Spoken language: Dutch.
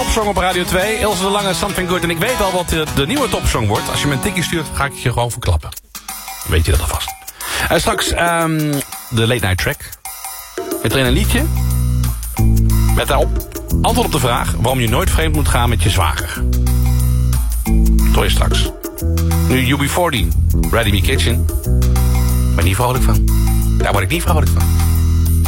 topsong op Radio 2. Ilse de Lange, Something Good. En ik weet al wat de nieuwe topsong wordt. Als je me een tikkie stuurt, ga ik je gewoon verklappen. Weet je dat alvast. Straks de Late Night Track. Met erin een liedje. Met daarop antwoord op de vraag waarom je nooit vreemd moet gaan met je zwager. Tot je straks. Nu UB40, Ready Me Kitchen. Ik ben niet vrolijk van. Daar word ik niet vrolijk van.